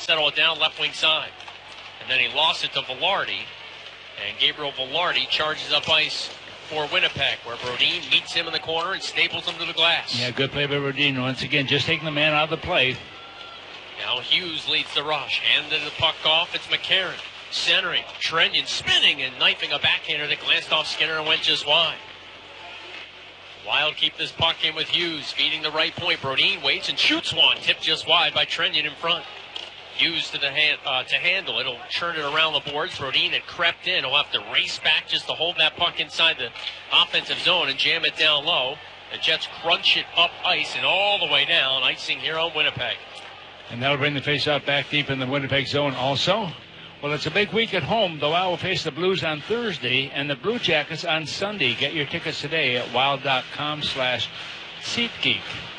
settle it down left wing side. And then he lost it to Velarde. And Gabriel Velarde charges up ice for Winnipeg, where Brodin meets him in the corner and staples him to the glass. Yeah, good play by Brodin. Once again, just taking the man out of the play. Now Hughes leads the rush. Handed the puck off. It's McCarron. Centering. Trenyon spinning and knifing a backhander that glanced off Skinner and went just wide. Wild keep this puck in with Hughes, feeding the right point. Brodin waits and shoots one. Tipped just wide by Trenyon in front. Hughes to handle it. He'll churn it around the boards. Brodin had crept in. He'll have to race back just to hold that puck inside the offensive zone and jam it down low. The Jets crunch it up ice and all the way down. Icing here on Winnipeg. And that'll bring the faceoff back deep in the Winnipeg zone also. Well, it's a big week at home. The Wild will face the Blues on Thursday and the Blue Jackets on Sunday. Get your tickets today at wild.com/SeatGeek.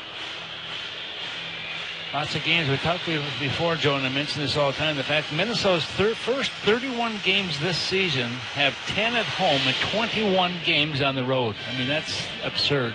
Lots of games. We talked before, Joe, and I mentioned this all the time. The fact Minnesota's first 31 games this season have 10 at home and 21 games on the road. I mean, that's absurd.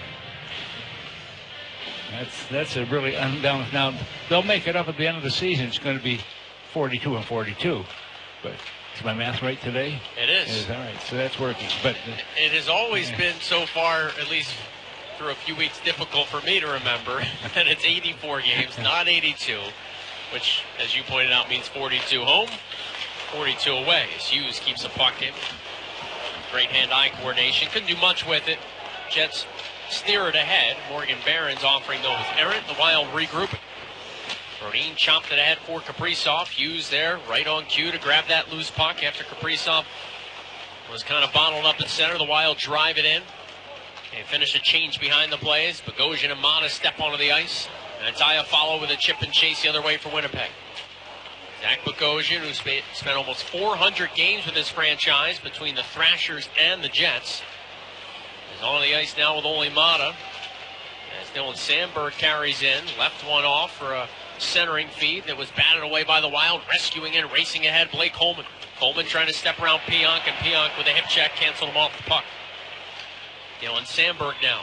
That's a really unbalanced. Now, they'll make it up at the end of the season. It's going to be 42 and 42. But is my math right today? It is. It is, all right. So that's working. But it has always been so far, at least through a few weeks, difficult for me to remember. And it's 84 games, not 82, which, as you pointed out, means 42 home, 42 away. As Hughes keeps the puck in. Great hand-eye coordination. Couldn't do much with it. Jets steer it ahead. Morgan Barron's offering those errant. The Wild regrouping. Brodin chopped it ahead for Kaprizov. Hughes there, right on cue to grab that loose puck after Kaprizov was kind of bottled up in center. The Wild drive it in. They finish a change behind the plays. Bogosian and Mata step onto the ice. And it's Iafallo with a chip and chase the other way for Winnipeg. Zach Bogosian, who spent almost 400 games with his franchise between the Thrashers and the Jets, is on the ice now with Olli Mata. As Dylan Sandberg carries in, left one off for a centering feed that was batted away by the Wild, rescuing in, racing ahead, Blake Coleman. Coleman trying to step around Pionk, and Pionk with a hip check canceled him off the puck. Dylan Sandberg now.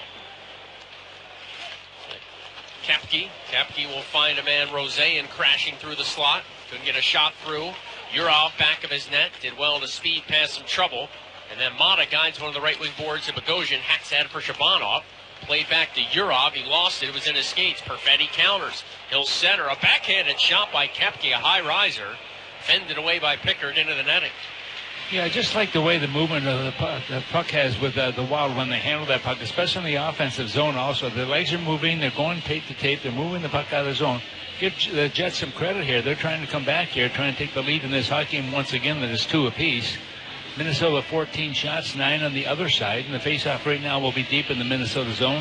Kepke. Kepke will find a man, Rosean, crashing through the slot. Couldn't get a shot through. Urov back of his net, did well to speed past some trouble. And then Mata guides one of the right wing boards to Bogosian, hacks ahead for Shabanov. Played back to Urov. He lost it. It was in his skates. Perfetti counters. He'll center. A backhanded shot by Kepke, a high riser. Fended away by Pickard into the netting. Yeah, I just like the way the movement of the puck has with the Wild when they handle that puck, especially in the offensive zone also. Their legs are moving. They're going tape to tape. They're moving the puck out of the zone. Give the Jets some credit here. They're trying to come back here, trying to take the lead in this hockey game once again that is 2 apiece. Minnesota 14 shots, 9 on the other side, and the faceoff right now will be deep in the Minnesota zone.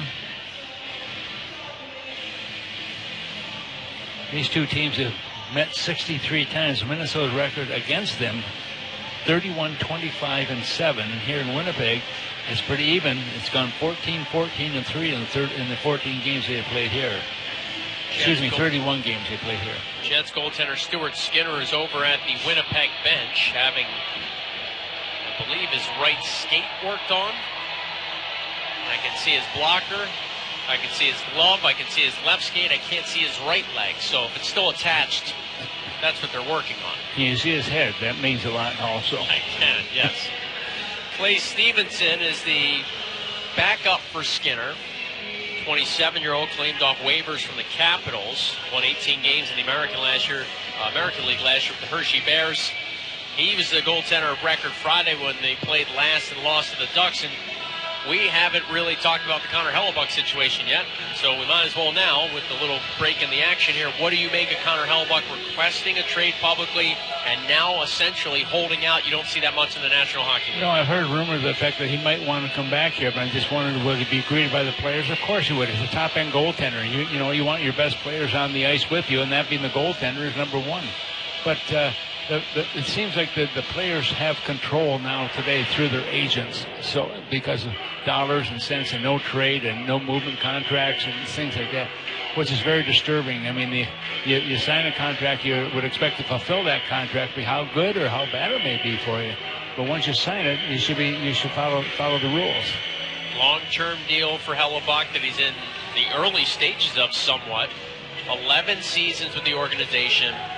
These two teams have met 63 times. Minnesota's record against them, 31-25-7. And here in Winnipeg, it's pretty even. It's gone 14-14-3 in the 14 games they have played here. Excuse me, 31 games they played here. Jets goaltender Stuart Skinner is over at the Winnipeg bench, having, I believe, his right skate worked on. I can see his blocker. I can see his glove. I can see his left skate. I can't see his right leg. So if it's still attached, that's what they're working on. Can you see his head? That means a lot also. I can, yes. Clay Stevenson is the backup for Skinner. 27-year-old claimed off waivers from the Capitals. Won 18 games in the American League last year with the Hershey Bears. He was the goaltender of record Friday when they played last and lost to the Ducks. And we haven't really talked about the Connor Hellebuyck situation yet. So we might as well now, with the little break in the action here. What do you make of Connor Hellebuyck requesting a trade publicly and now essentially holding out? You don't see that much in the National Hockey League. No, I've heard rumors of the fact that he might want to come back here, but I just wondered, would he be greeted by the players? Of course he would. He's a top-end goaltender. You want your best players on the ice with you, and that being the goaltender is number one. But it seems like the players have control now today through their agents. So because of dollars and cents and no trade and no movement contracts and things like that, which is very disturbing. I mean, you sign a contract, you would expect to fulfill that contract, be how good or how bad it may be for you. But once you sign it, you should follow the rules. Long-term deal for Hellebuyck that he's in the early stages of somewhat. 11 seasons with the organization.